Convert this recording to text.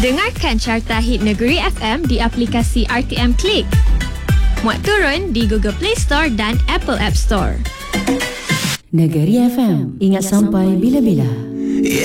Dengarkan Carta Hit Negeri FM di aplikasi RTM Klik. Muat turun di Google Play Store dan Apple App Store. Negeri FM, ingat sampai bila-bila.